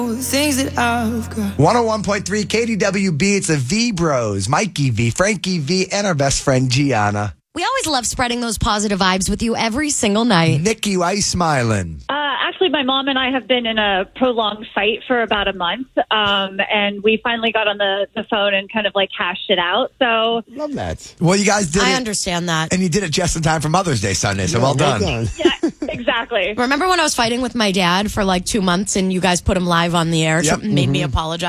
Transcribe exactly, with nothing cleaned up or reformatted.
Things that I've got. one oh one point three K D W B. It's the V Bros. Mikey V, Frankie V, and our best friend Gianna. We always love spreading those positive vibes with you every single night. Nikki, why you smiling? Uh, actually, my mom and I have been in a prolonged fight for about a month, um, and we finally got on the, the phone and kind of like hashed it out. So Love that. Well, you guys did I it. understand that. And you did it just in time for Mother's Day Sunday, so well, well done. done. yeah, exactly. Remember when I was fighting with my dad for like two months and you guys put him live on the air? Yep. Made me apologize.